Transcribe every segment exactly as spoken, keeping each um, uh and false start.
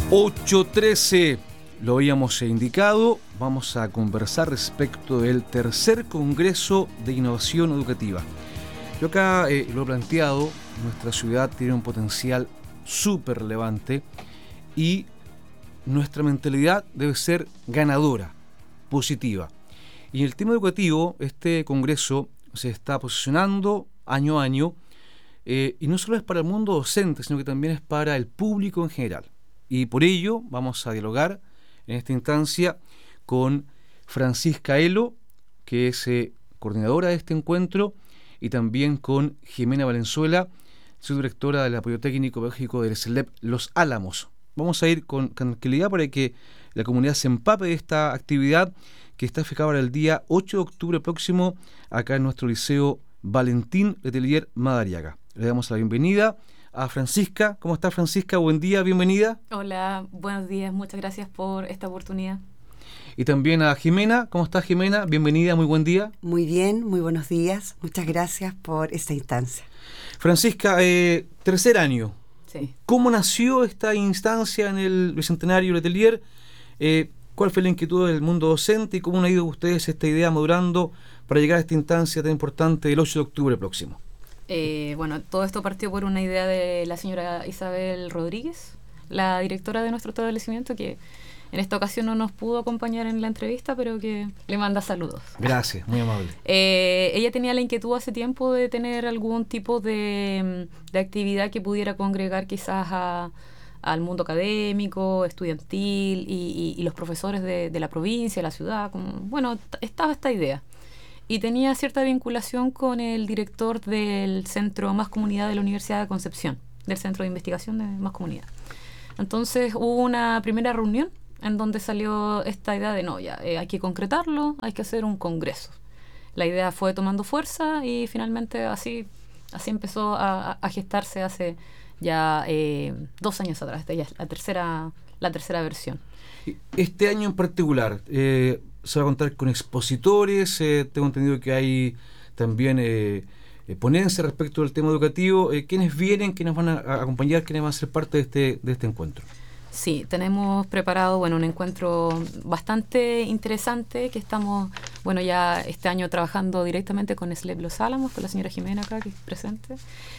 ocho trece, lo habíamos indicado, vamos a conversar respecto del tercer Congreso de Innovación Educativa. Yo acá eh, lo he planteado, nuestra ciudad tiene un potencial súper relevante y nuestra mentalidad debe ser ganadora, positiva. Y en el tema educativo, este Congreso se está posicionando año a año, eh, y no solo es para el mundo docente, sino que también es para el público en general. Y por ello vamos a dialogar en esta instancia con Francisca Elo, que es eh, coordinadora de este encuentro, y también con Jimena Valenzuela, subdirectora del apoyo técnico pedagógico del S L E P Los Álamos. Vamos a ir con tranquilidad para que la comunidad se empape de esta actividad que está fijada para el día ocho de octubre próximo acá en nuestro liceo Valentín Letelier Madariaga. Le damos la bienvenida a Francisca. ¿Cómo está, Francisca? Buen día, bienvenida. Hola, buenos días, muchas gracias por esta oportunidad. Y también a Jimena. ¿Cómo está, Jimena? Bienvenida, muy buen día. Muy bien, muy buenos días. Muchas gracias por esta instancia. Francisca, eh, tercer año. Sí. ¿Cómo nació esta instancia en el Bicentenario Letelier? Eh, ¿Cuál fue la inquietud del mundo docente y cómo han ido ustedes esta idea madurando para llegar a esta instancia tan importante del ocho de octubre próximo? Eh, bueno, todo esto partió por una idea de la señora Isabel Rodríguez, la directora de nuestro establecimiento, que en esta ocasión no nos pudo acompañar en la entrevista, pero que le manda saludos. Gracias, muy amable. Eh, ella tenía la inquietud hace tiempo de tener algún tipo de, de actividad que pudiera congregar quizás a, al mundo académico, estudiantil y, y, y los profesores de, de la provincia, la ciudad. Como, bueno, t- estaba esta idea. Y tenía cierta vinculación con el director del Centro Más Comunidad de la Universidad de Concepción, del Centro de Investigación de Más Comunidad. Entonces hubo una primera reunión en donde salió esta idea de no, ya eh, hay que concretarlo, hay que hacer un congreso. La idea fue tomando fuerza y finalmente así, así empezó a, a gestarse hace ya eh, dos años atrás. Esta ya es la tercera, la tercera versión. Este año en particular, eh, se va a contar con expositores, eh, tengo entendido que hay también eh, eh, ponencias respecto del tema educativo. Eh, ¿Quiénes vienen, quiénes van a, a acompañar, quiénes van a ser parte de este, de este encuentro? Sí, tenemos preparado bueno un encuentro bastante interesante que estamos bueno ya este año trabajando directamente con S L E P Los Álamos, con la señora Jimena acá que es presente.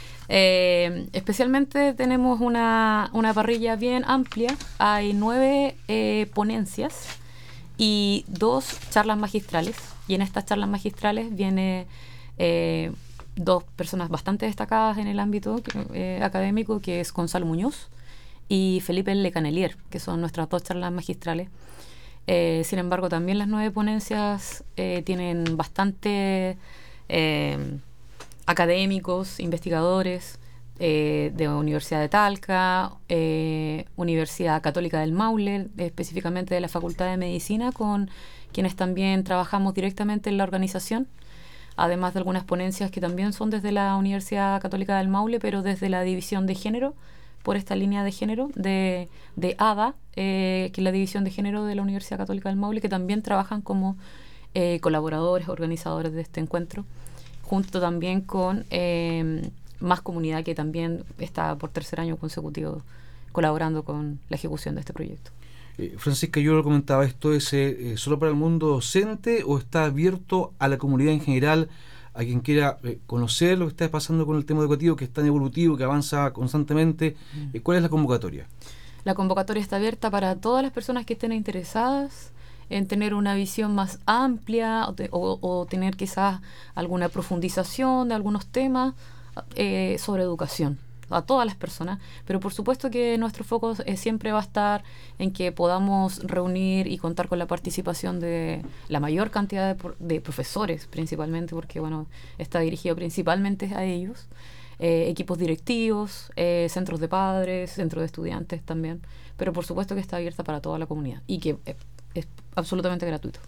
Eh, especialmente tenemos una, una parrilla bien amplia, hay nueve eh, ponencias y dos charlas magistrales, y en estas charlas magistrales viene eh, dos personas bastante destacadas en el ámbito eh, académico, que es Gonzalo Muñoz y Felipe Lecanelier, que son nuestras dos charlas magistrales. Eh, sin embargo, también las nueve ponencias eh, tienen bastante eh, académicos, investigadores eh, de la Universidad de Talca, eh, Universidad Católica del Maule, específicamente de la Facultad de Medicina, con quienes también trabajamos directamente en la organización, además de algunas ponencias que también son desde la Universidad Católica del Maule, pero desde la División de Género, por esta línea de género de, de A D A, eh, que es la División de Género de la Universidad Católica del Maule, que también trabajan como eh, colaboradores, organizadores de este encuentro, junto también con eh, Más Comunidad, que también está por tercer año consecutivo colaborando con la ejecución de este proyecto. Eh, Francisca, yo lo comentaba, ¿esto es eh, solo para el mundo docente o está abierto a la comunidad en general, a quien quiera eh, conocer lo que está pasando con el tema educativo, que es tan evolutivo, que avanza constantemente? Eh, ¿Cuál es la convocatoria? La convocatoria está abierta para todas las personas que estén interesadas en tener una visión más amplia o, te, o, o tener quizás alguna profundización de algunos temas eh, sobre educación, a todas las personas, pero por supuesto que nuestro foco eh, siempre va a estar en que podamos reunir y contar con la participación de la mayor cantidad de, de profesores, principalmente porque bueno está dirigido principalmente a ellos, eh, equipos directivos, eh, centros de padres, centros de estudiantes también, pero por supuesto que está abierta para toda la comunidad y que eh, es absolutamente gratuito.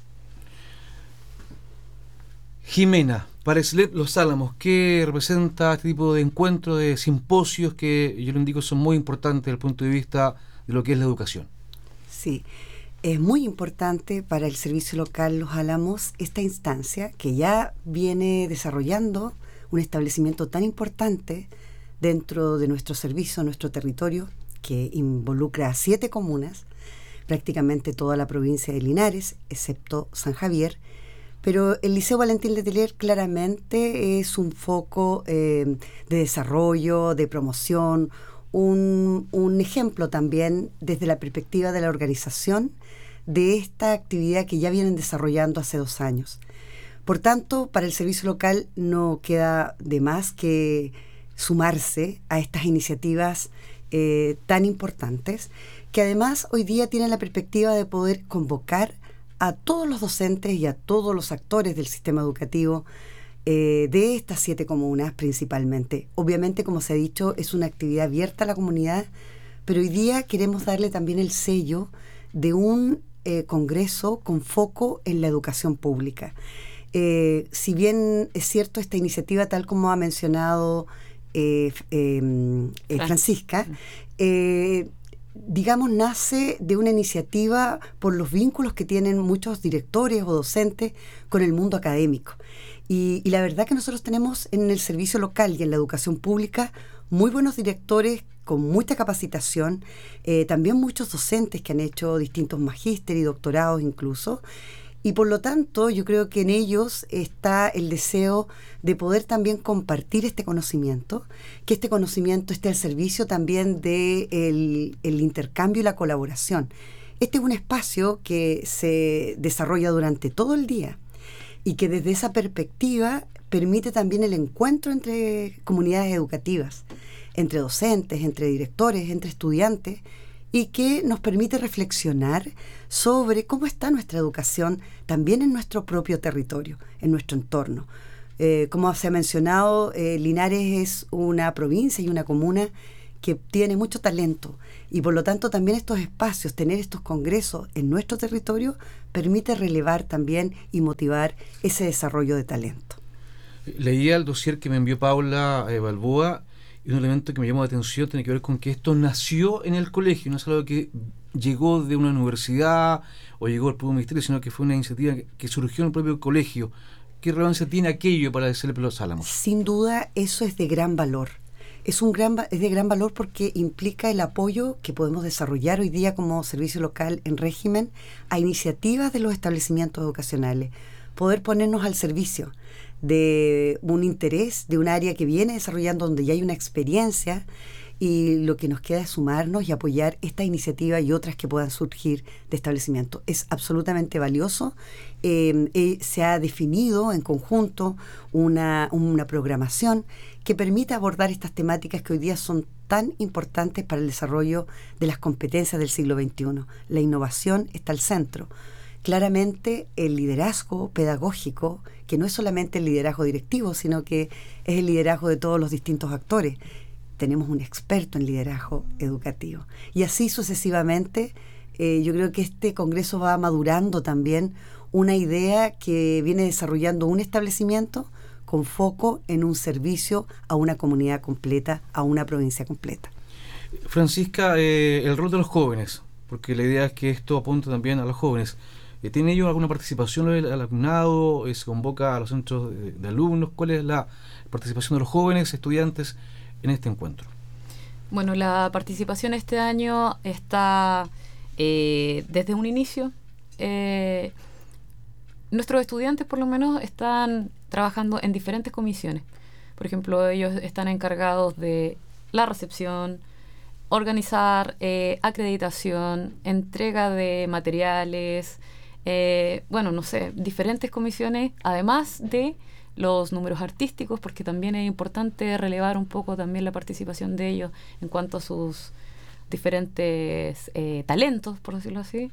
Jimena, para S L E P Los Álamos, ¿qué representa este tipo de encuentros, de simposios que yo le indico son muy importantes desde el punto de vista de lo que es la educación? Sí, es muy importante para el Servicio Local Los Álamos esta instancia que ya viene desarrollando un establecimiento tan importante dentro de nuestro servicio, nuestro territorio, que involucra a siete comunas, prácticamente toda la provincia de Linares, excepto San Javier, pero el Liceo Valentín Letelier claramente es un foco eh, de desarrollo, de promoción, un, un ejemplo también desde la perspectiva de la organización de esta actividad que ya vienen desarrollando hace dos años. Por tanto, para el servicio local no queda de más que sumarse a estas iniciativas eh, tan importantes, que además hoy día tienen la perspectiva de poder convocar a todos los docentes y a todos los actores del sistema educativo eh, de estas siete comunas principalmente. Obviamente, como se ha dicho, es una actividad abierta a la comunidad, pero hoy día queremos darle también el sello de un eh, congreso con foco en la educación pública. Eh, si bien es cierto, esta iniciativa, tal como ha mencionado eh, eh, eh, Francisca, eh, digamos, nace de una iniciativa por los vínculos que tienen muchos directores o docentes con el mundo académico. Y, y la verdad que nosotros tenemos en el servicio local y en la educación pública muy buenos directores con mucha capacitación, eh, también muchos docentes que han hecho distintos magíster y doctorados incluso. Y por lo tanto, yo creo que en ellos está el deseo de poder también compartir este conocimiento, que este conocimiento esté al servicio también del de el intercambio y la colaboración. Este es un espacio que se desarrolla durante todo el día y que desde esa perspectiva permite también el encuentro entre comunidades educativas, entre docentes, entre directores, entre estudiantes, y que nos permite reflexionar sobre cómo está nuestra educación también en nuestro propio territorio, en nuestro entorno. Eh, como se ha mencionado, eh, Linares es una provincia y una comuna que tiene mucho talento y por lo tanto también estos espacios, tener estos congresos en nuestro territorio, permite relevar también y motivar ese desarrollo de talento. Leía el dossier que me envió Paula eh, Balboa, y un elemento que me llamó la atención tiene que ver con que esto nació en el colegio, no es algo que llegó de una universidad o llegó al propio ministerio, sino que fue una iniciativa que surgió en el propio colegio. ¿Qué relevancia tiene aquello para el C L P Los Álamos? Sin duda, eso es de gran valor. Es, un gran, es de gran valor porque implica el apoyo que podemos desarrollar hoy día como servicio local en régimen a iniciativas de los establecimientos educacionales. Poder ponernos al servicio de un interés, de un área que viene desarrollando, donde ya hay una experiencia, y lo que nos queda es sumarnos y apoyar esta iniciativa y otras que puedan surgir de establecimiento. Es absolutamente valioso. Eh, eh, se ha definido en conjunto una, una programación que permita abordar estas temáticas que hoy día son tan importantes para el desarrollo de las competencias del siglo veintiuno. La innovación está al centro. Claramente el liderazgo pedagógico, que no es solamente el liderazgo directivo, sino que es el liderazgo de todos los distintos actores. Tenemos un experto en liderazgo educativo. Y así sucesivamente, eh, yo creo que este congreso va madurando también una idea que viene desarrollando un establecimiento con foco en un servicio a una comunidad completa, a una provincia completa. Francisca, eh, el rol de los jóvenes, porque la idea es que esto apunta también a los jóvenes. ¿Tiene ellos alguna participación al alumnado? ¿Se convoca a los centros de, de alumnos? ¿Cuál es la participación de los jóvenes estudiantes en este encuentro? Bueno, la participación este año está eh, desde un inicio. Eh, nuestros estudiantes, por lo menos, están trabajando en diferentes comisiones. Por ejemplo, ellos están encargados de la recepción, organizar eh, acreditación, entrega de materiales, Eh, bueno, no sé, diferentes comisiones, además de los números artísticos, porque también es importante relevar un poco también la participación de ellos en cuanto a sus diferentes eh, talentos, por decirlo así.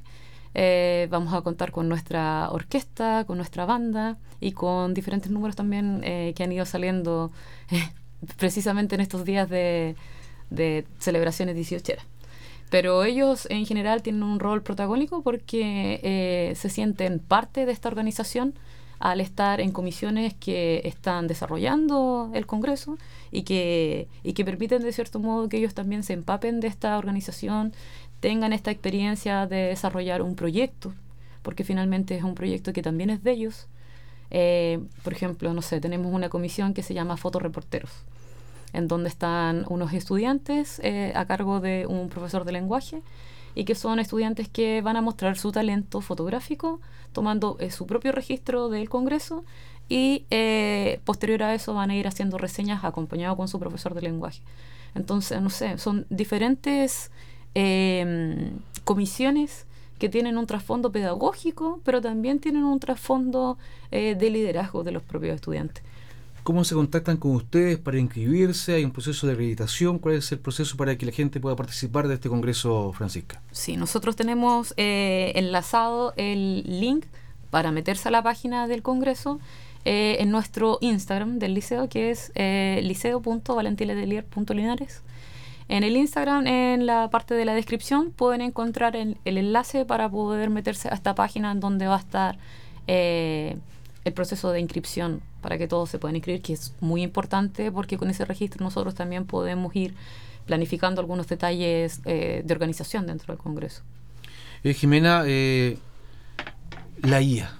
Eh, vamos a contar con nuestra orquesta, con nuestra banda y con diferentes números también eh, que han ido saliendo eh, precisamente en estos días de, de celebraciones dieciocheras. Pero ellos en general tienen un rol protagónico porque eh, se sienten parte de esta organización al estar en comisiones que están desarrollando el Congreso y que, y que permiten de cierto modo que ellos también se empapen de esta organización, tengan esta experiencia de desarrollar un proyecto, porque finalmente es un proyecto que también es de ellos. Eh, por ejemplo, no sé, tenemos una comisión que se llama Fotoreporteros. en donde están unos estudiantes eh, a cargo de un profesor de lenguaje, y que son estudiantes que van a mostrar su talento fotográfico tomando eh, su propio registro del Congreso, y eh, posterior a eso van a ir haciendo reseñas acompañados con su profesor de lenguaje. Entonces, no sé, son diferentes eh, comisiones que tienen un trasfondo pedagógico, pero también tienen un trasfondo eh, de liderazgo de los propios estudiantes. ¿Cómo se contactan con ustedes para inscribirse? ¿Hay un proceso de acreditación? ¿Cuál es el proceso para que la gente pueda participar de este congreso, Francisca? Sí, nosotros tenemos eh, enlazado el link para meterse a la página del congreso eh, en nuestro Instagram del liceo, que es eh, liceo punto valentinletelier punto linares. En el Instagram, en la parte de la descripción, pueden encontrar el, el enlace para poder meterse a esta página en donde va a estar eh, el proceso de inscripción, para que todos se puedan inscribir, que es muy importante porque con ese registro nosotros también podemos ir planificando algunos detalles eh, de organización dentro del Congreso. Eh, Jimena, eh, la I A,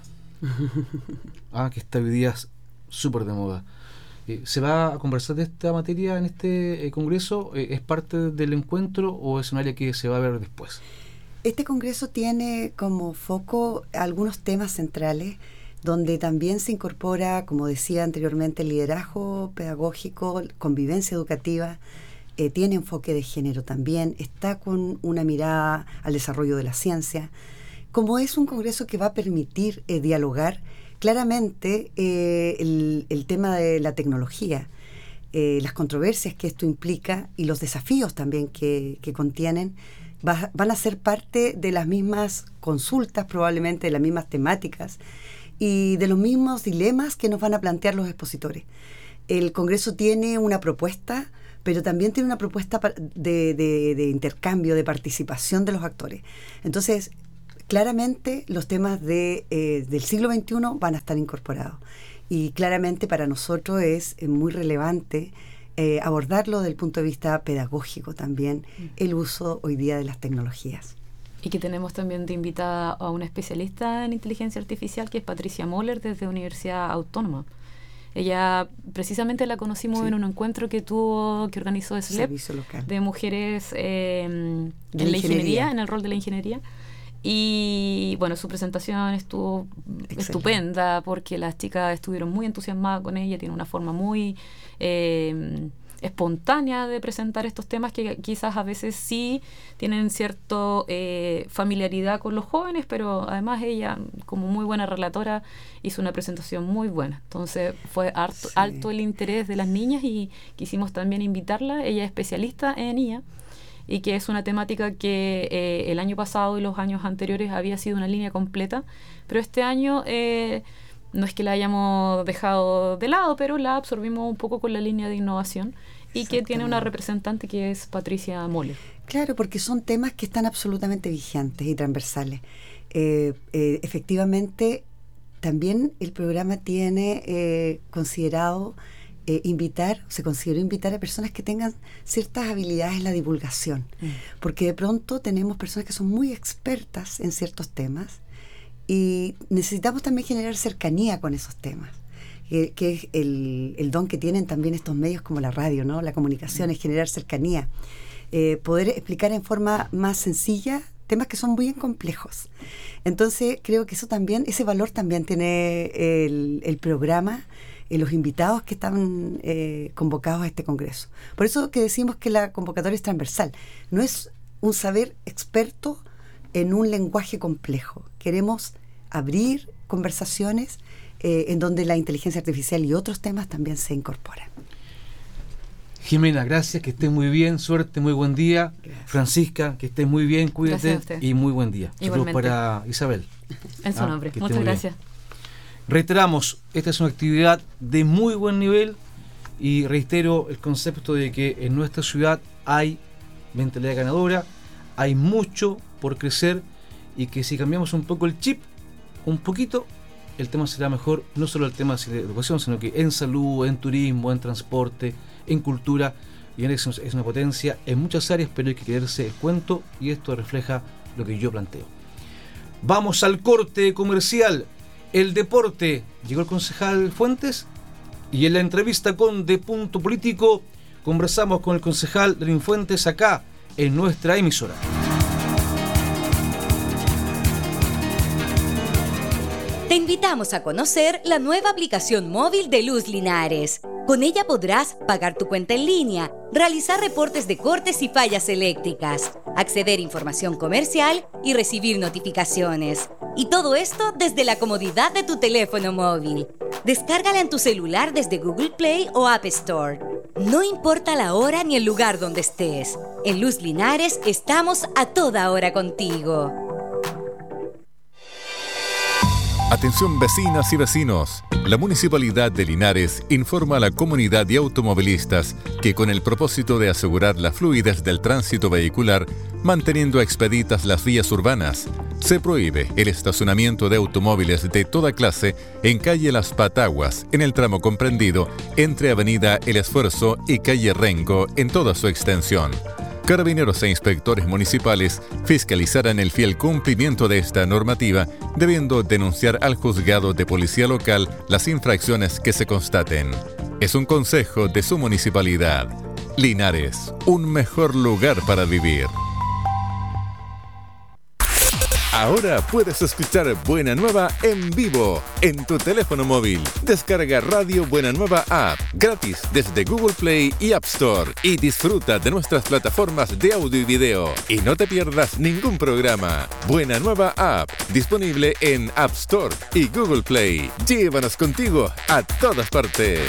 ah, que está hoy día súper de moda. Eh, ¿Se va a conversar de esta materia en este eh, congreso? Eh, ¿Es parte del encuentro o es un área que se va a ver después? Este congreso tiene como foco algunos temas centrales, donde también se incorpora, como decía anteriormente, el liderazgo pedagógico, convivencia educativa, eh, tiene enfoque de género también, está con una mirada al desarrollo de la ciencia. Como es un congreso que va a permitir eh, dialogar claramente eh, el, el tema de la tecnología, eh, las controversias que esto implica y los desafíos también que, que contienen, va, van a ser parte de las mismas consultas, probablemente de las mismas temáticas, y de los mismos dilemas que nos van a plantear los expositores. El Congreso tiene una propuesta, pero también tiene una propuesta de, de, de intercambio, de participación de los actores. Entonces, claramente los temas de, eh, del siglo veintiuno van a estar incorporados. Y claramente para nosotros es eh, muy relevante eh, abordarlo desde el punto de vista pedagógico también, el uso hoy día de las tecnologías. Y que tenemos también de invitada a una especialista en inteligencia artificial, que es Patricia Moller, desde Universidad Autónoma. Ella, precisamente la conocimos sí. en un encuentro que tuvo, que organizó S L E P, de mujeres eh, en la ingeniería. ingeniería, en el rol de la ingeniería. Y bueno, su presentación estuvo Excelente. estupenda, porque las chicas estuvieron muy entusiasmadas con ella, tiene una forma muy eh, espontánea de presentar estos temas que quizás a veces sí tienen cierta eh, familiaridad con los jóvenes, pero además ella, como muy buena relatora, hizo una presentación muy buena. Entonces fue harto, sí. alto el interés de las niñas y quisimos también invitarla. Ella es especialista en I A y que es una temática que eh, el año pasado y los años anteriores había sido una línea completa, pero este año eh, no es que la hayamos dejado de lado, pero la absorbimos un poco con la línea de innovación y que tiene una representante que es Patricia Moller. Claro, porque son temas que están absolutamente vigentes y transversales. Eh, eh, efectivamente, también el programa tiene eh, considerado eh, invitar, se consideró invitar a personas que tengan ciertas habilidades en la divulgación, mm. porque de pronto tenemos personas que son muy expertas en ciertos temas, y necesitamos también generar cercanía con esos temas, que, que es el, el don que tienen también estos medios como la radio, ¿no? La comunicación, es generar cercanía, eh, poder explicar en forma más sencilla temas que son muy complejos. Entonces creo que eso también, ese valor también tiene el, el programa, eh, los invitados que están eh, convocados a este congreso. Por eso que decimos que la convocatoria es transversal, no es un saber experto en un lenguaje complejo. Queremos abrir conversaciones eh, en donde la inteligencia artificial y otros temas también se incorporan. Jimena, gracias, que estés muy bien, suerte, muy buen día. Gracias. Francisca, que estés muy bien, cuídate y muy buen día. Saludos para Isabel. En su ah, nombre, muchas gracias. Bien. Reiteramos, esta es una actividad de muy buen nivel y reitero el concepto de que en nuestra ciudad hay mentalidad ganadora, hay mucho por crecer y que si cambiamos un poco el chip, un poquito, el tema será mejor, no solo el tema de educación, sino que en salud, en turismo, en transporte, en cultura, y en eso es una potencia en muchas áreas, pero hay que quererse el cuento y esto refleja lo que yo planteo. Vamos al corte comercial. El deporte, llegó el concejal Fuentes y en la entrevista con De Punto Político conversamos con el concejal Lenín Fuentes acá en nuestra emisora. Te invitamos a conocer la nueva aplicación móvil de Luz Linares. Con ella podrás pagar tu cuenta en línea, realizar reportes de cortes y fallas eléctricas, acceder a información comercial y recibir notificaciones. Y todo esto desde la comodidad de tu teléfono móvil. Descárgala en tu celular desde Google Play o App Store. No importa la hora ni el lugar donde estés. En Luz Linares estamos a toda hora contigo. Atención vecinas y vecinos. La Municipalidad de Linares informa a la comunidad de automovilistas que con el propósito de asegurar la fluidez del tránsito vehicular, manteniendo expeditas las vías urbanas, se prohíbe el estacionamiento de automóviles de toda clase en calle Las Pataguas, en el tramo comprendido entre Avenida El Esfuerzo y calle Rengo en toda su extensión. Carabineros e inspectores municipales fiscalizarán el fiel cumplimiento de esta normativa, debiendo denunciar al juzgado de policía local las infracciones que se constaten. Es un consejo de su municipalidad. Linares, un mejor lugar para vivir. Ahora puedes escuchar Buena Nueva en vivo en tu teléfono móvil. Descarga Radio Buena Nueva App gratis desde Google Play y App Store y disfruta de nuestras plataformas de audio y video. Y no te pierdas ningún programa. Buena Nueva App, disponible en App Store y Google Play. Llévanos contigo a todas partes.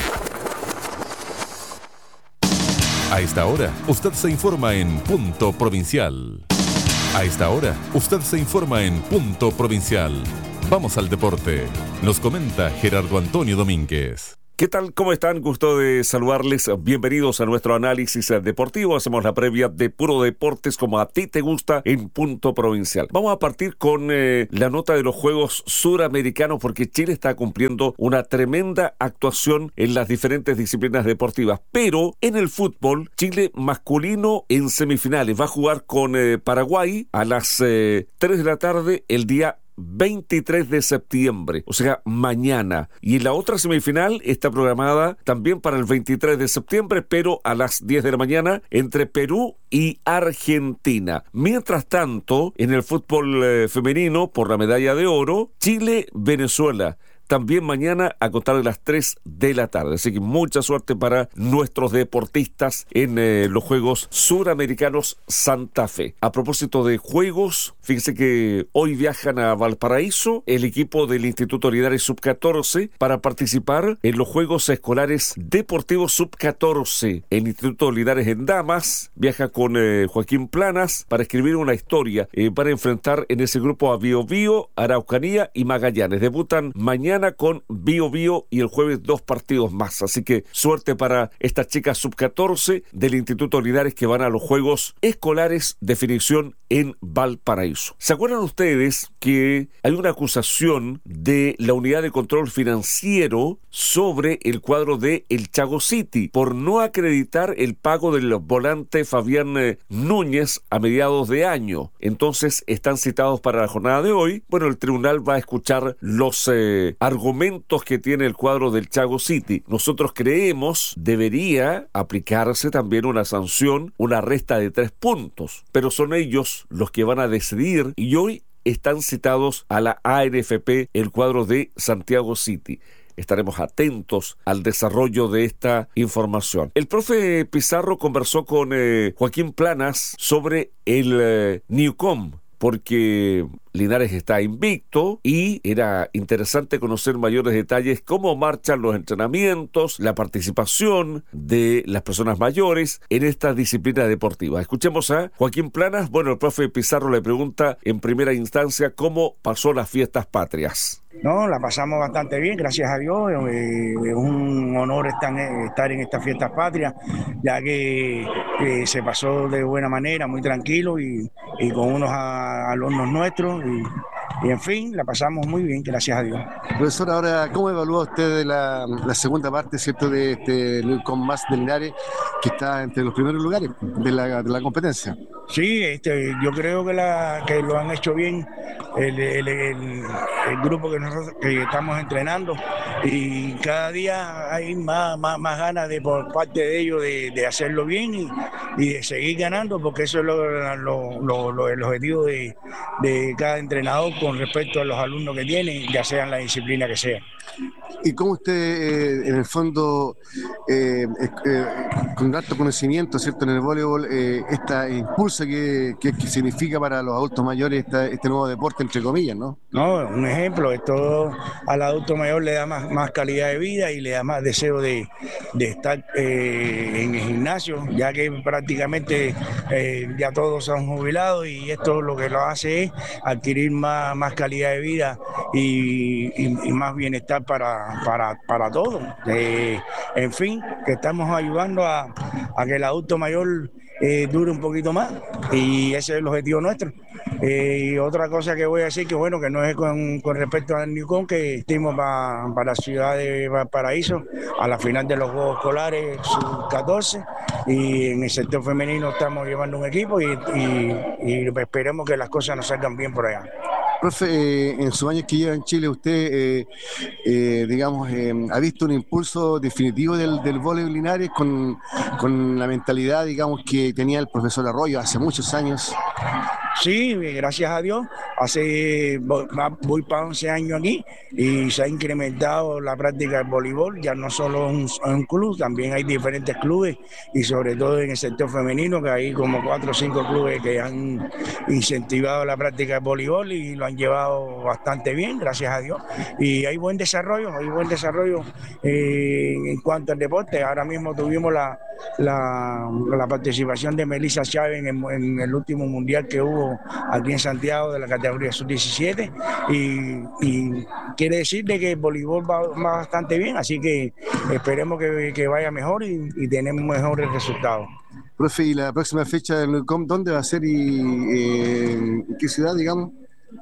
A esta hora, usted se informa en Punto Provincial. A esta hora, usted se informa en Punto Provincial. Vamos al deporte. Nos comenta Gerardo Antonio Domínguez. ¿Qué tal? ¿Cómo están? Gusto de saludarles. Bienvenidos a nuestro análisis deportivo. Hacemos la previa de Puro Deportes como a ti te gusta en Punto Provincial. Vamos a partir con eh, la nota de los Juegos Suramericanos porque Chile está cumpliendo una tremenda actuación en las diferentes disciplinas deportivas. Pero en el fútbol, Chile masculino en semifinales va a jugar con eh, Paraguay a las eh, tres de la tarde el día veintitrés de septiembre, o sea, mañana. Y la otra semifinal está programada también para el veintitrés de septiembre, pero a las diez de la mañana, entre Perú y Argentina. Mientras tanto, en el fútbol eh, femenino, por la medalla de oro, Chile-Venezuela. También mañana a contar de las tres de la tarde. Así que mucha suerte para nuestros deportistas en eh, los Juegos Suramericanos Santa Fe. A propósito de juegos, fíjense que hoy viajan a Valparaíso el equipo del Instituto Linares sub catorce para participar en los Juegos Escolares Deportivos sub catorce. El Instituto Linares en Damas viaja con eh, Joaquín Planas para escribir una historia eh, para enfrentar en ese grupo a Biobío, Araucanía y Magallanes. Debutan mañana con Bio Bio y el jueves dos partidos más. Así que suerte para estas chicas sub catorce del Instituto Linares que van a los Juegos Escolares Definición en Valparaíso. ¿Se acuerdan ustedes que hay una acusación de la Unidad de Control Financiero sobre el cuadro de El Chago City por no acreditar el pago del volante Fabián eh, Núñez a mediados de año? Entonces están citados para la jornada de hoy. Bueno, el tribunal va a escuchar los eh, argumentos que tiene el cuadro del Chago City. Nosotros creemos debería aplicarse también una sanción, una resta de tres puntos, pero son ellos los que van a decidir y hoy están citados a la A N F P el cuadro de Santiago City. Estaremos atentos al desarrollo de esta información. El profe Pizarro conversó con eh, Joaquín Planas sobre el eh, Newcom, porque Linares está invicto y era interesante conocer mayores detalles, cómo marchan los entrenamientos, la participación de las personas mayores en esta disciplina deportiva. Escuchemos a Joaquín Planas. Bueno, el profe Pizarro le pregunta en primera instancia cómo pasó las fiestas patrias. No, la pasamos bastante bien, gracias a Dios. Eh, es un honor estar en, estar en estas fiestas patrias, ya que eh, se pasó de buena manera, muy tranquilo y, y con unos a, alumnos nuestros. Y, y en fin, la pasamos muy bien, gracias a Dios. Profesor, ahora, ¿cómo evalúa usted la, la segunda parte, cierto, de este Newcom más de Linares, que está entre los primeros lugares de la, de la competencia? Sí, este, yo creo que, la, que lo han hecho bien el, el, el, el grupo que nosotros que estamos entrenando. y cada día hay más, más, más ganas de por parte de ellos de, de hacerlo bien y, y de seguir ganando, porque eso es lo, lo, lo, lo, el objetivo de, de cada entrenador con respecto a los alumnos que tienen, ya sean la disciplina que sea. ¿Y cómo usted, eh, en el fondo, eh, eh, con alto conocimiento, ¿cierto?, en el voleibol, eh, esta impulsa que, que, que significa para los adultos mayores esta, este nuevo deporte, entre comillas, ¿no? No, un ejemplo, esto al adulto mayor le da más, más calidad de vida y le da más deseo de, de estar eh, en el gimnasio, ya que prácticamente eh, ya todos son jubilados y esto lo que lo hace es adquirir más, más calidad de vida y, y, y más bienestar para, para, para todos. Eh, en fin, que estamos ayudando a, a que el adulto mayor eh, dure un poquito más y ese es el objetivo nuestro. Eh, y otra cosa que voy a decir, que bueno, que no es con, con respecto al Newcom, que estuvimos para pa la ciudad de Valparaíso a la final de los Juegos Escolares sub catorce y en el sector femenino estamos llevando un equipo y, y, y esperemos que las cosas nos salgan bien por allá. Profe, eh, en sus años que lleva en Chile, usted, eh, eh, digamos, eh, ¿ha visto un impulso definitivo del, del voleibol Linares con, con la mentalidad, digamos, que tenía el profesor Arroyo hace muchos años? Sí, gracias a Dios. Hace, voy para once años aquí y se ha incrementado la práctica del voleibol, ya no solo en un, un club, también hay diferentes clubes y sobre todo en el sector femenino, que hay como cuatro o cinco clubes que han incentivado la práctica del voleibol y lo han llevado bastante bien, gracias a Dios. Y hay buen desarrollo, hay buen desarrollo eh, en cuanto al deporte. Ahora mismo tuvimos la, la, la participación de Melissa Chávez en el, en el último mundial que hubo aquí en Santiago de la categoría sub diecisiete y, y quiere decirle que el voleibol va, va bastante bien, así que esperemos que, que vaya mejor y, y tenemos mejores resultados. Profe, ¿y la próxima fecha del Newcom dónde va a ser y eh, en qué ciudad, digamos?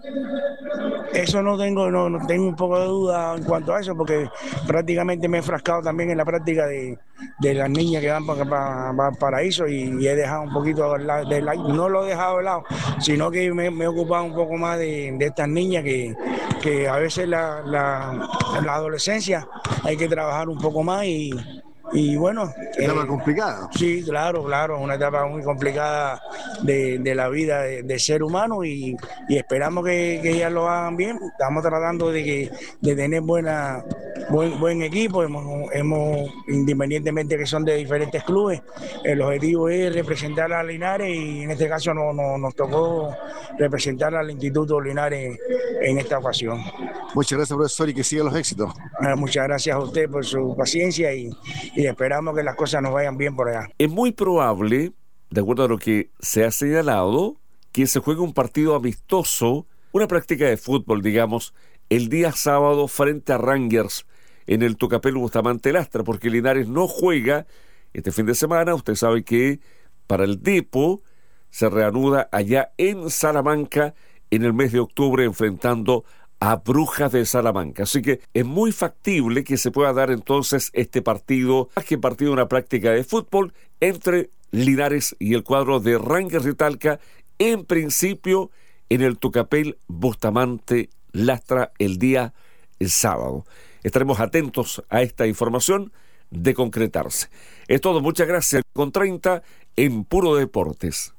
Eso no tengo, no, no tengo un poco de duda en cuanto a eso, porque prácticamente me he enfrascado también en la práctica de, de las niñas que van para, para, para Paraíso y, y he dejado un poquito de lado, de lado, no lo he dejado de lado, sino que me, me he ocupado un poco más de, de estas niñas que, que a veces la, la, la adolescencia hay que trabajar un poco más y Y bueno... Etapa eh, complicada. Sí, claro, claro, una etapa muy complicada de, de la vida de, de ser humano y, y esperamos que, que ellas lo hagan bien. Estamos tratando de, que, de tener buena, buen, buen equipo, hemos, hemos, independientemente que son de diferentes clubes, el objetivo es representar a Linares y en este caso no, no, nos tocó representar al Instituto Linares en esta ocasión. Muchas gracias, profesor, y que sigan los éxitos. Muchas gracias a usted por su paciencia y, y esperamos que las cosas nos vayan bien por allá. Es muy probable, de acuerdo a lo que se ha señalado, que se juegue un partido amistoso, una práctica de fútbol, digamos, el día sábado frente a Rangers en el Tucapel Bustamante Lastra, porque Linares no juega este fin de semana. Usted sabe que para el Depo se reanuda allá en Salamanca en el mes de octubre enfrentando a Brujas de Salamanca. Así que es muy factible que se pueda dar entonces este partido, más que partido, una práctica de fútbol entre Linares y el cuadro de Rangers de Talca, en principio en el Tucapel Bustamante Lastra el día el sábado. Estaremos atentos a esta información de concretarse. Es todo, muchas gracias. Con treinta en Puro Deportes.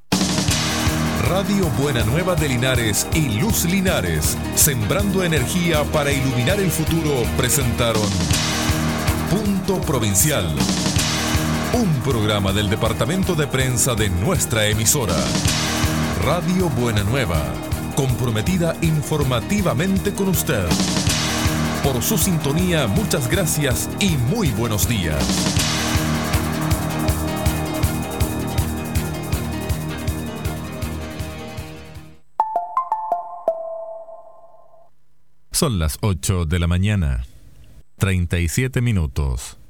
Radio Buena Nueva de Linares y Luz Linares, sembrando energía para iluminar el futuro, presentaron Punto Provincial, un programa del departamento de prensa de nuestra emisora. Radio Buena Nueva, comprometida informativamente con usted. Por su sintonía, muchas gracias y muy buenos días. Son las ocho de la mañana, treinta y siete minutos.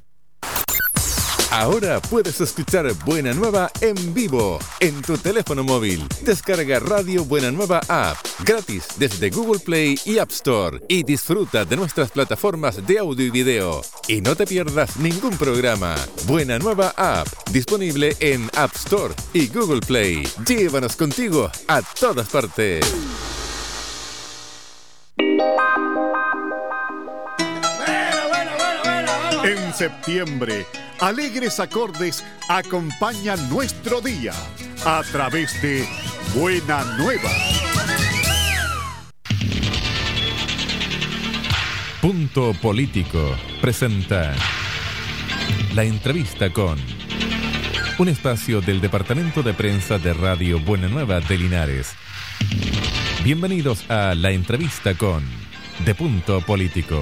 Ahora puedes escuchar Buena Nueva en vivo en tu teléfono móvil. Descarga Radio Buena Nueva App gratis desde Google Play y App Store y disfruta de nuestras plataformas de audio y video. Y no te pierdas ningún programa. Buena Nueva App, disponible en App Store y Google Play. Llévanos contigo a todas partes. Bueno, bueno, septiembre, alegres acordes acompañan nuestro día a través de Buena Nueva. Punto Político presenta La Entrevista con, un espacio del Departamento de Prensa de Radio Buena Nueva de Linares. Bienvenidos a La Entrevista con de Punto Político.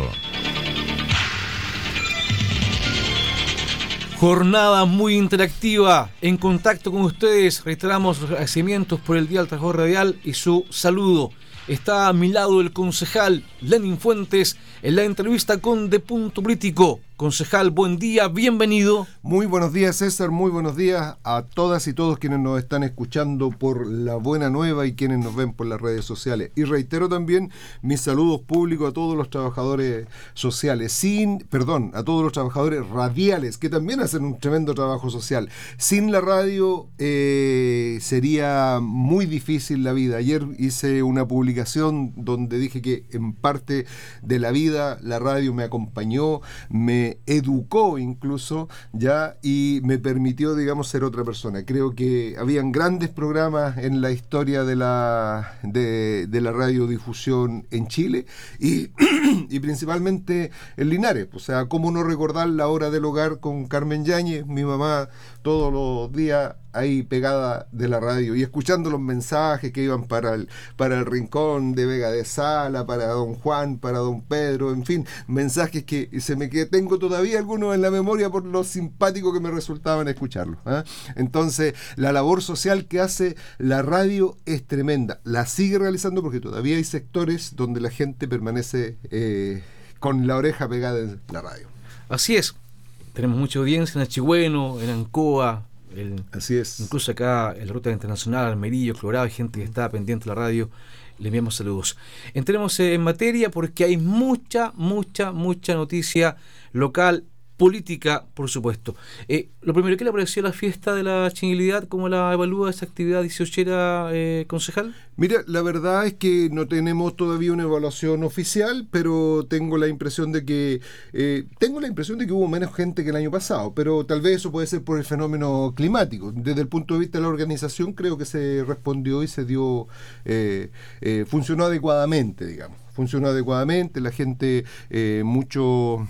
Jornada muy interactiva, en contacto con ustedes. Reiteramos los agradecimientos por el Día del Trabajador Radial y su saludo. Está a mi lado el concejal Lenin Fuentes en la entrevista con De Punto Político. Concejal, buen día, bienvenido. Muy buenos días, César, muy buenos días a todas y todos quienes nos están escuchando por La Buena Nueva y quienes nos ven por las redes sociales. Y reitero también mis saludos públicos a todos los trabajadores sociales, sin, perdón, a todos los trabajadores radiales, que también hacen un tremendo trabajo social. Sin la radio eh, sería muy difícil la vida. Ayer hice una publicación donde dije que en parte de la vida la radio me acompañó, me educó incluso ya y me permitió, digamos, ser otra persona. Creo que habían grandes programas en la historia de la de, de la radiodifusión en Chile y, y principalmente en Linares. O sea, cómo no recordar La Hora del Hogar con Carmen Yáñez, mi mamá todos los días ahí pegada de la radio y escuchando los mensajes que iban para el, para el rincón de Vega de Sala, para don Juan, para don Pedro, en fin, mensajes que se me que tengo todavía algunos en la memoria por lo simpático que me resultaban escucharlos, ¿eh? Entonces, la labor social que hace la radio es tremenda. La sigue realizando porque todavía hay sectores donde la gente permanece eh, con la oreja pegada en la radio. Así es. Tenemos mucha audiencia en Achigüeno, en Ancoa. El, Así es. Incluso acá en la ruta internacional, Almerillo, Colorado, hay gente que está pendiente de la radio. Le enviamos saludos. Entremos en materia porque hay mucha, mucha, mucha noticia local, política, por supuesto. Eh, lo primero, ¿qué le pareció la fiesta de la Chinilidad? ¿Cómo la evalúa esa actividad dieciochera, eh, concejal? Mira, la verdad es que no tenemos todavía una evaluación oficial, pero tengo la impresión de que eh, tengo la impresión de que hubo menos gente que el año pasado, pero tal vez eso puede ser por el fenómeno climático. Desde el punto de vista de la organización, creo que se respondió y se dio, eh, eh, funcionó adecuadamente, digamos. Funcionó adecuadamente, la gente, eh, mucho...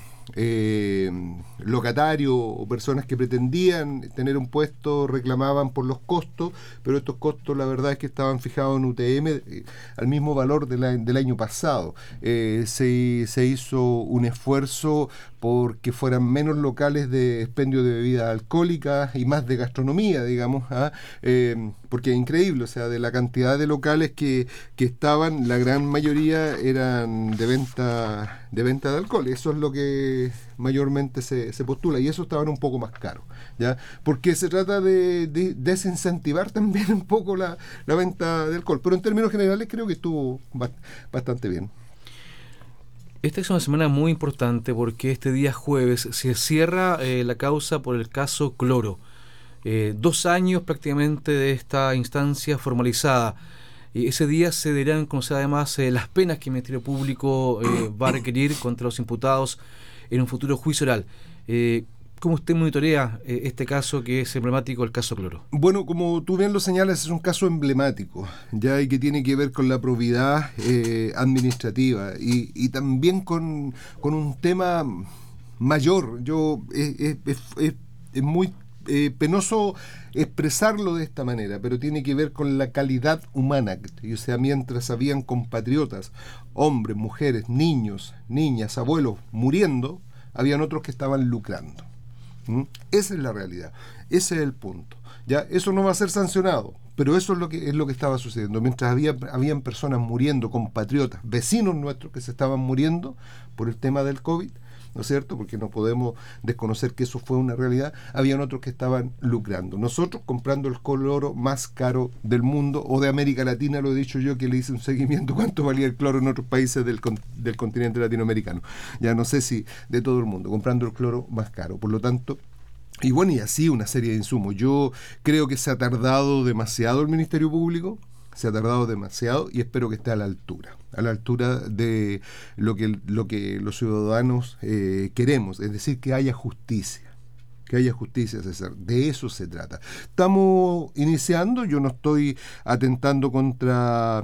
Eh, locatarios o personas que pretendían tener un puesto reclamaban por los costos, pero estos costos la verdad es que estaban fijados en U T M eh, al mismo valor de la, del año pasado. Eh, se, se hizo un esfuerzo porque fueran menos locales de expendio de bebidas alcohólicas y más de gastronomía, digamos, ¿ah? eh, porque es increíble, o sea, de la cantidad de locales que, que estaban, la gran mayoría eran de venta de venta de alcohol. Eso es lo que mayormente se, se postula, y eso estaban un poco más caros, ¿ya? Porque se trata de, de desincentivar también un poco la, la venta de alcohol, pero en términos generales creo que estuvo bastante bien. Esta es una semana muy importante porque este día jueves se cierra eh, la causa por el caso Cloro. Eh, dos años prácticamente de esta instancia formalizada. Y ese día se deberán conocer además eh, las penas que el Ministerio Público eh, va a requerir contra los imputados en un futuro juicio oral. Eh, ¿Cómo usted monitorea eh, este caso que es emblemático, el caso Cloro? Bueno, como tú bien lo señalas, es un caso emblemático, ya y que tiene que ver con la probidad eh, administrativa y, y también con, con un tema mayor. Yo es, es, es, es muy eh, penoso expresarlo de esta manera, pero tiene que ver con la calidad humana. O sea, mientras habían compatriotas, hombres, mujeres, niños, niñas, abuelos muriendo, habían otros que estaban lucrando. ¿Mm? Esa es la realidad, ese es el punto. Ya, eso no va a ser sancionado, pero eso es lo que es lo que estaba sucediendo. Mientras había habían personas muriendo, compatriotas, vecinos nuestros que se estaban muriendo por el tema del COVID, ¿no es cierto? Porque no podemos desconocer que eso fue una realidad. Habían otros que estaban lucrando. Nosotros comprando el cloro más caro del mundo o de América Latina, lo he dicho yo, que le hice un seguimiento cuánto valía el cloro en otros países del, del continente latinoamericano. Ya no sé si de todo el mundo, comprando el cloro más caro. Por lo tanto, y bueno, y así una serie de insumos. Yo creo que se ha tardado demasiado el Ministerio Público. se ha tardado demasiado y espero que esté a la altura, a la altura de lo que, lo que los ciudadanos eh, queremos, es decir, que haya justicia. Que haya justicia, César. De eso se trata. Estamos iniciando, yo no estoy atentando contra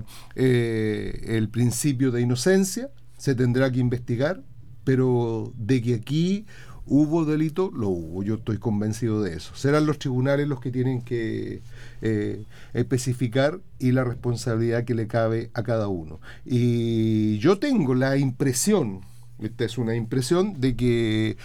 eh, el principio de inocencia, se tendrá que investigar, pero de que aquí hubo delito, lo hubo, yo estoy convencido de eso. Serán los tribunales los que tienen que eh, especificar y la responsabilidad que le cabe a cada uno. Y yo tengo la impresión, esta es una impresión, de que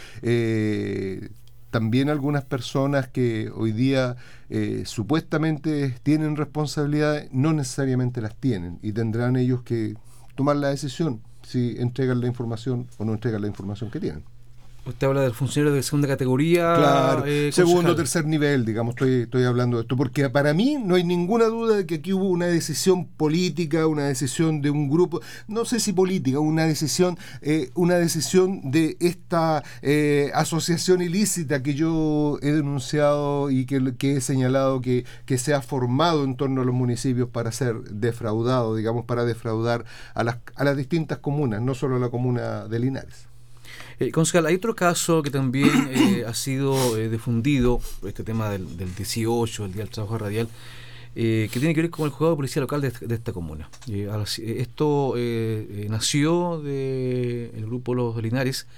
eh, también algunas personas que hoy día eh, supuestamente tienen responsabilidades, no necesariamente las tienen y tendrán ellos que tomar la decisión si entregan la información o no entregan la información que tienen. Usted habla del funcionario de segunda categoría. Claro, eh, segundo o tercer nivel, digamos, estoy, estoy hablando de esto, porque para mí no hay ninguna duda de que aquí hubo una decisión política, una decisión de un grupo, no sé si política, una decisión, eh, una decisión de esta eh, asociación ilícita que yo he denunciado y que, que he señalado que, que se ha formado en torno a los municipios para ser defraudado, digamos, para defraudar a las, a las distintas comunas, no solo a la comuna de Linares. Eh, concejal, hay otro caso que también eh, ha sido eh, difundido, este tema del, del dieciocho, el Día del Trabajo Radial, eh, que tiene que ver con el juzgado de policía local de, de esta comuna. Eh, esto eh, eh, nació del grupo Los de Linares,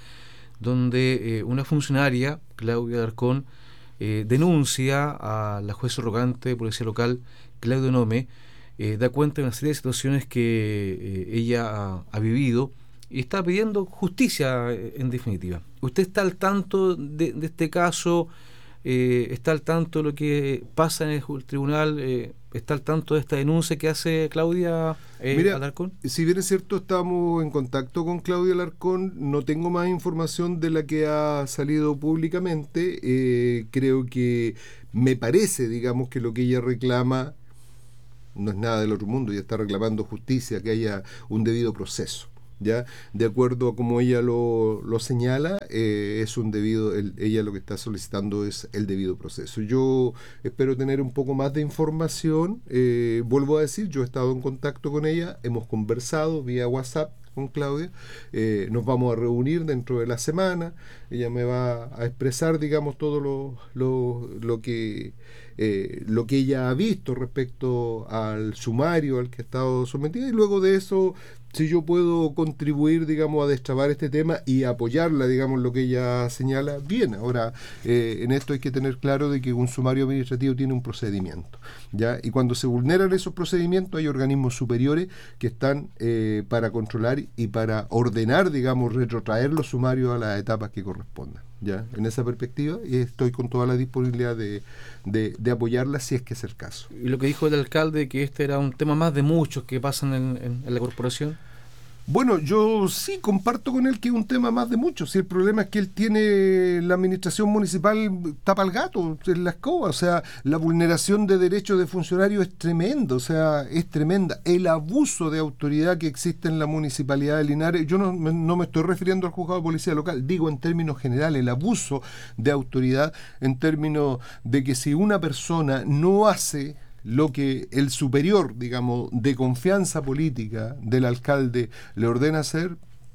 donde eh, una funcionaria, Claudia Alarcón, eh, denuncia a la jueza rogante de policía local, Claudio Nome, eh, da cuenta de una serie de situaciones que eh, ella ha, ha vivido y está pidiendo justicia, en definitiva. ¿Usted está al tanto de, de este caso? Eh, ¿Está al tanto de lo que pasa en el tribunal? Eh, ¿Está al tanto de esta denuncia que hace Claudia eh, Mira, Alarcón? Si bien es cierto, estamos en contacto con Claudia Alarcón, no tengo más información de la que ha salido públicamente. Eh, creo que me parece, digamos, que lo que ella reclama no es nada del otro mundo. Ella está reclamando justicia, que haya un debido proceso. ¿Ya? De acuerdo a como ella lo, lo señala, eh, es un debido, el, ella lo que está solicitando es el debido proceso. Yo espero tener un poco más de información. Eh, vuelvo a decir, yo he estado en contacto con ella, hemos conversado vía WhatsApp con Claudia, eh, nos vamos a reunir dentro de la semana, ella me va a expresar, digamos, todo lo, lo, lo que eh, lo que ella ha visto respecto al sumario al que ha estado sometida, y luego de eso, si yo puedo contribuir, digamos, a destrabar este tema y apoyarla, digamos, lo que ella señala, bien. Ahora, eh, en esto hay que tener claro de que un sumario administrativo tiene un procedimiento, ¿ya? Y cuando se vulneran esos procedimientos, hay organismos superiores que están eh, para controlar y para ordenar, digamos, retrotraer los sumarios a las etapas que correspondan, ¿ya? En esa perspectiva, y estoy con toda la disponibilidad de, de, de apoyarla si es que es el caso. Y lo que dijo el alcalde, que este era un tema más de muchos que pasan en, en, en la corporación. Bueno, yo sí comparto con él que es un tema más de muchos. Si el problema es que él tiene la administración municipal tapa al gato en la escoba, o sea, la vulneración de derechos de funcionarios es tremendo, o sea, es tremenda. El abuso de autoridad que existe en la municipalidad de Linares, yo no, no me estoy refiriendo al juzgado de policía local, digo en términos generales, el abuso de autoridad en términos de que si una persona no hace lo que el superior, digamos, de confianza política del alcalde le ordena hacer,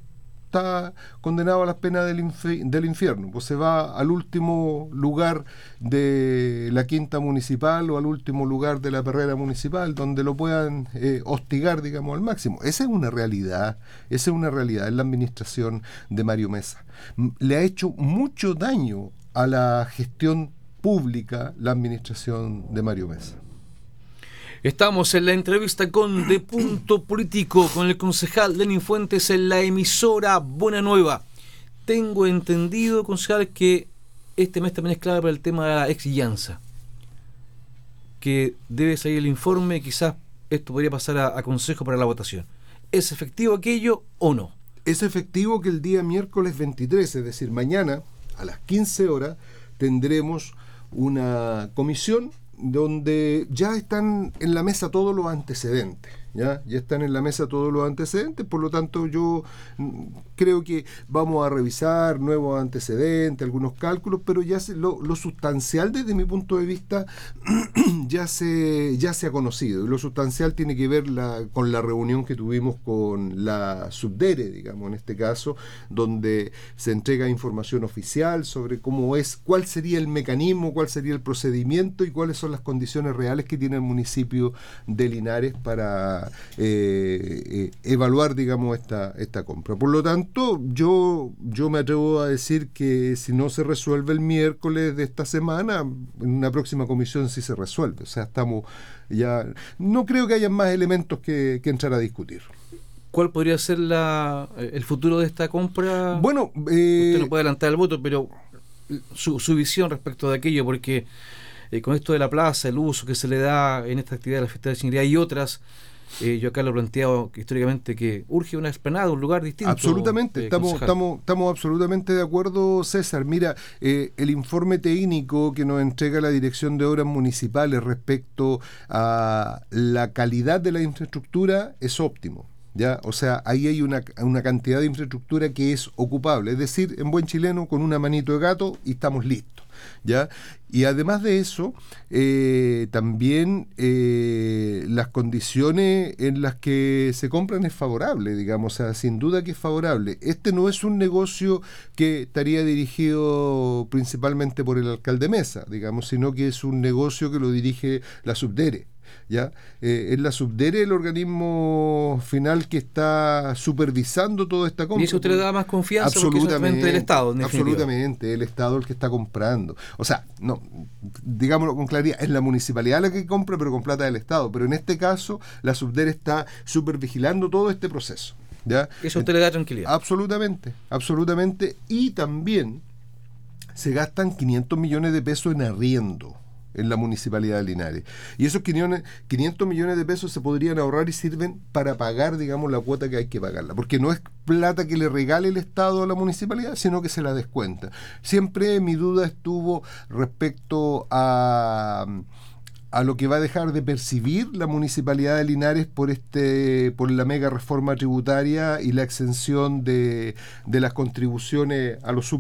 está condenado a las penas del, inf- del infierno, pues se va al último lugar de la quinta municipal o al último lugar de la perrera municipal, donde lo puedan eh, hostigar, digamos, al máximo. Esa es una realidad, esa es una realidad en la administración de Mario Mesa. Le ha hecho mucho daño a la gestión pública la administración de Mario Mesa. Estamos en la entrevista con De Punto Político, con el concejal Lenín Fuentes en la emisora Buena Nueva. Tengo entendido, concejal, que este mes también es clave para el tema de la exillanza, que debe salir el informe, quizás esto podría pasar a, a consejo para la votación. ¿Es efectivo aquello o no? Es efectivo que el día miércoles veintitrés, es decir, mañana a las quince horas, tendremos una comisión donde ya están en la mesa todos los antecedentes, ¿ya? Ya están en la mesa todos los antecedentes, por lo tanto yo creo que vamos a revisar nuevos antecedentes, algunos cálculos, pero ya se, lo, lo sustancial desde mi punto de vista ya se ya se ha conocido, y lo sustancial tiene que ver la, con la reunión que tuvimos con la Subdere, digamos, en este caso, donde se entrega información oficial sobre cómo es, cuál sería el mecanismo, cuál sería el procedimiento y cuáles son las condiciones reales que tiene el municipio de Linares para Eh, eh, evaluar, digamos, esta, esta compra. Por lo tanto, yo, yo me atrevo a decir que si no se resuelve el miércoles de esta semana, en una próxima comisión sí se resuelve. O sea, estamos ya... No creo que haya más elementos que, que entrar a discutir. ¿Cuál podría ser la, el futuro de esta compra? Bueno, eh, usted no puede adelantar el voto, pero su, su visión respecto de aquello, porque eh, con esto de la plaza, el uso que se le da en esta actividad de la fiesta de la Chinería y otras... Eh, yo acá lo he planteado históricamente que urge una explanada, un lugar distinto. Absolutamente, eh, estamos, estamos, estamos absolutamente de acuerdo, César. Mira, eh, el informe técnico que nos entrega la Dirección de Obras Municipales respecto a la calidad de la infraestructura es óptimo. ¿Ya? O sea, ahí hay una, una cantidad de infraestructura que es ocupable, es decir, en buen chileno, con una manito de gato y estamos listos. ¿Ya? Y además de eso, eh, también eh, las condiciones en las que se compran es favorable, digamos, o sea, sin duda que es favorable. Este no es un negocio que estaría dirigido principalmente por el alcalde Mesa, digamos, sino que es un negocio que lo dirige la Subdere. ¿Ya? Eh, es la Subdere el organismo final que está supervisando toda esta compra. ¿Y eso usted le da más confianza? Absolutamente, del Estado, en absolutamente, el Estado el que está comprando. O sea, no, digámoslo con claridad, es la municipalidad la que compra, pero con plata del Estado. Pero en este caso, la Subdere está supervigilando todo este proceso. ¿Ya? Eso usted le da tranquilidad. Absolutamente, absolutamente. Y también se gastan quinientos millones de pesos en arriendo en la Municipalidad de Linares. Y esos quinientos millones de pesos se podrían ahorrar y sirven para pagar, digamos, la cuota que hay que pagarla. Porque no es plata que le regale el Estado a la municipalidad, sino que se la descuenta. Siempre mi duda estuvo respecto a... a lo que va a dejar de percibir la Municipalidad de Linares por este por la mega reforma tributaria y la exención de, de las contribuciones a los